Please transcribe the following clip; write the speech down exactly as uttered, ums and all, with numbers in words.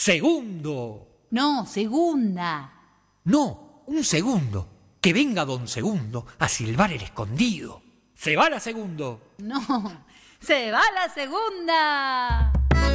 Segundo. No, segunda. No, un segundo. Que venga don Segundo a silbar el escondido. ¡Se va la segundo! No, se va la segunda.